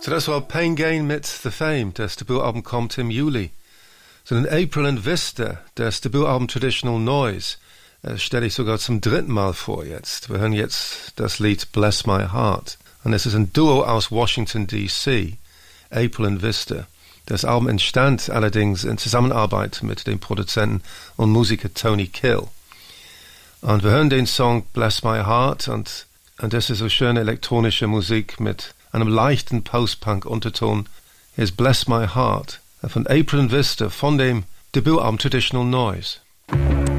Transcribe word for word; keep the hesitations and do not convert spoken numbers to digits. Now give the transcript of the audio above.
So das war Pain Gain mit The Fame. Das Debütalbum kommt im Juli. So in April and Vista, das Debütalbum Traditional Noise, äh, stelle ich sogar zum dritten Mal vor jetzt. Wir hören jetzt das Lied Bless My Heart. Und es ist ein Duo aus Washington, D C, April and Vista. Das Album entstand allerdings in Zusammenarbeit mit dem Produzenten und Musiker Tony Kill. Und wir hören den Song Bless My Heart und, und das ist so schöne elektronische Musik mit einem leichten Post-Punk-Unterton. Hier ist Bless My Heart von April and Vista von dem Debütalbum Traditional Noise.